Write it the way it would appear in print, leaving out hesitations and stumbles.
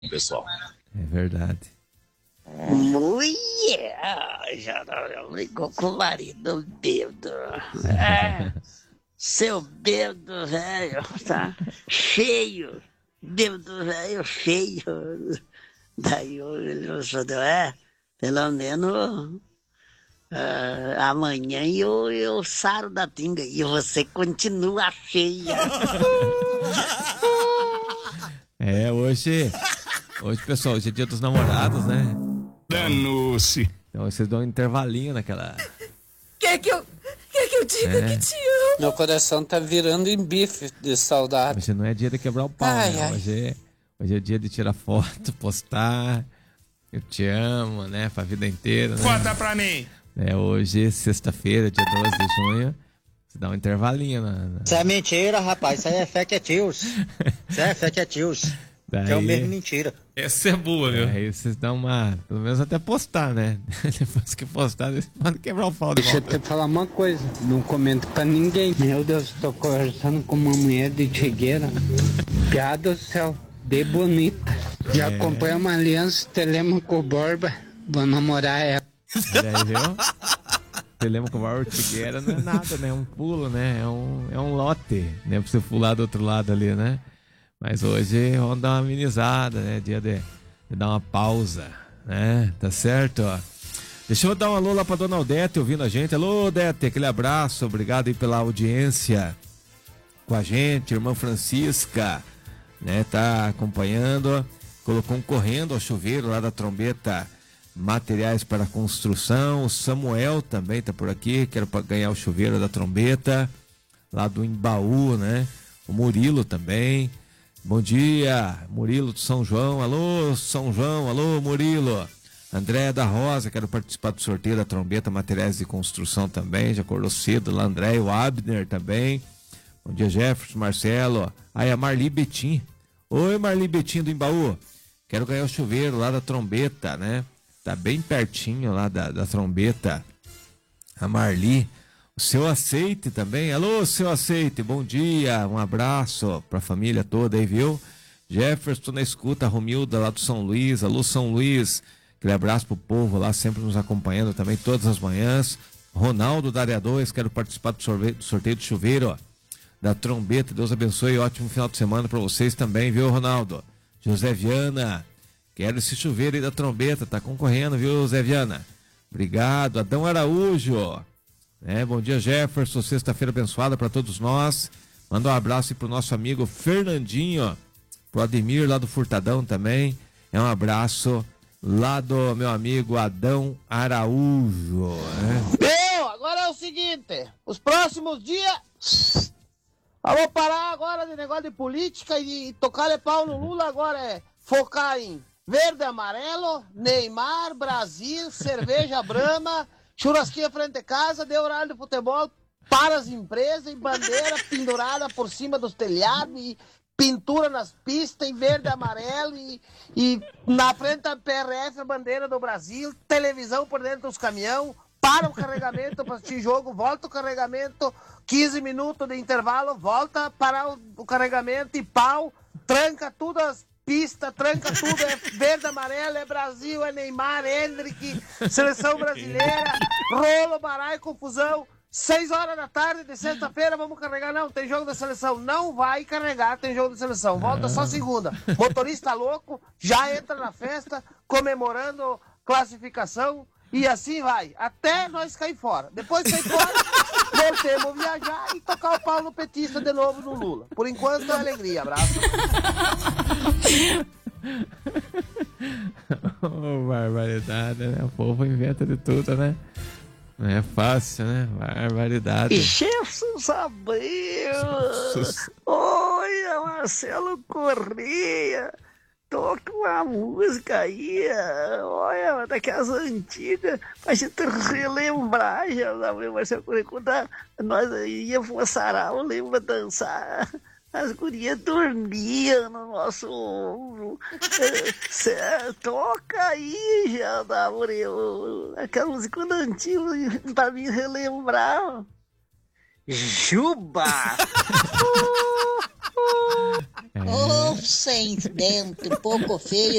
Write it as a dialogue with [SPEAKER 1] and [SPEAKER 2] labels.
[SPEAKER 1] pessoal.
[SPEAKER 2] É verdade.
[SPEAKER 3] Mulher, já não ligou com o marido bêbado. É, seu bêbado velho tá cheio. Bêbado velho cheio. Daí ele falou, pelo menos amanhã eu saro da pinga e você continua cheia.
[SPEAKER 2] Hoje, pessoal, hoje é dia dos namorados, né?
[SPEAKER 1] Danou-se.
[SPEAKER 2] Então vocês dão um intervalinho naquela...
[SPEAKER 4] Quer que eu diga que te amo?
[SPEAKER 5] Meu coração tá virando em bife de saudade.
[SPEAKER 2] Hoje não é dia de quebrar o pau, né? Hoje é dia de tirar foto, postar. Eu te amo, né? Pra vida inteira, né?
[SPEAKER 1] Conta pra mim.
[SPEAKER 2] Hoje, sexta-feira, dia 12 de junho. Você dá um intervalinho
[SPEAKER 6] Isso é mentira, rapaz. Isso aí é fake news. Isso é fake news.
[SPEAKER 2] Daí,
[SPEAKER 6] que é o mesmo mentira.
[SPEAKER 1] Essa é boa, viu?
[SPEAKER 2] Aí vocês dão uma... Pelo menos até postar, né? Depois que postar, eles podem quebrar o pau de
[SPEAKER 7] Deixa eu
[SPEAKER 2] volta.
[SPEAKER 7] te falar uma coisa. Não comento pra ninguém. Meu Deus, tô conversando com uma mulher de Figueira. Piada do céu. De bonita. Já acompanha uma aliança Telêmaco Borba. Vou namorar ela.
[SPEAKER 2] Olha aí, viu? Telêmaco Borba Figueira não é nada, né? É um pulo, né? É um lote, né? Pra você pular do outro lado ali, né? Mas hoje vamos dar uma amenizada, né? Dia de dar uma pausa, né? Tá certo? Ó. Deixa eu dar um alô lá pra dona Odete ouvindo a gente. Alô, Odete, aquele abraço. Obrigado aí pela audiência com a gente. Irmã Francisca, né? Tá acompanhando. Colocou um correndo ao chuveiro lá da Trombeta Materiais para Construção. O Samuel também tá por aqui. Quero ganhar o chuveiro da Trombeta lá do Embaú, né? O Murilo também. Bom dia, Murilo de São João. Alô, São João. Alô, Murilo. André da Rosa, quero participar do sorteio da Trombeta Materiais de Construção também. Já acordou cedo lá, André. O Abner também. Bom dia, Jefferson, Marcelo. Aí a Marli Betim. Oi, Marli Betim do Embaú. Quero ganhar o chuveiro lá da Trombeta, né? Tá bem pertinho lá da Trombeta. A Marli. O seu Aceite também. Alô, seu Aceite, bom dia. Um abraço pra família toda aí, viu? Jefferson na escuta, Romilda lá do São Luís. Alô, São Luís. Aquele abraço pro povo lá, sempre nos acompanhando também todas as manhãs. Ronaldo da Área 2, quero participar do sorteio de chuveiro, ó, da Trombeta. Deus abençoe, ótimo final de semana pra vocês também, viu, Ronaldo? José Viana, quero esse chuveiro aí da Trombeta, tá concorrendo, viu, José Viana? Obrigado. Adão Araújo. Bom dia, Jefferson, sexta-feira abençoada para todos nós. Manda um abraço aí pro nosso amigo Fernandinho, pro Ademir lá do Furtadão também. Um abraço lá do meu amigo Adão Araújo.
[SPEAKER 8] Meu, agora é o seguinte, os próximos dias, eu vou parar agora de negócio de política e tocar de pau no Lula, agora é focar em verde, amarelo, Neymar, Brasil, cerveja Brahma, churrasquinha frente de casa, deu horário de futebol para as empresas e bandeira pendurada por cima dos telhados e pintura nas pistas em verde e amarelo e na frente da PRF a bandeira do Brasil, televisão por dentro dos caminhões, para o carregamento para assistir jogo, volta o carregamento, 15 minutos de intervalo, volta para o carregamento e pau, tranca tudo as pista, tranca tudo, é verde, amarelo, é Brasil, é Neymar, Hendrick, seleção brasileira, rolo, baralho, confusão. 6 horas da tarde de sexta-feira vamos carregar, não, tem jogo da seleção, não vai carregar, tem jogo da seleção, volta só segunda. Motorista louco, já entra na festa, comemorando classificação e assim vai, até nós cair fora. Depois de cair fora, voltemos a viajar e tocar o pau no petista de novo no Lula. Por enquanto é alegria, abraço.
[SPEAKER 2] Barbaridade, né? O povo inventa de tudo, né? Não é fácil, né? Barbaridade.
[SPEAKER 3] Jesus abriu! Olha, Marcelo Corrêa! Toca uma música aí, olha, daquelas antigas, pra gente relembrar, já abriu, Marcelo Corrêa, quando nós íamos pro sarau, lembra dançar. As gurias dormiam no nosso ombro. Toca aí, já Abreu. Aquela música antiga pra me relembrar.
[SPEAKER 6] Juba!
[SPEAKER 9] Ô, sem dente, pouco feio.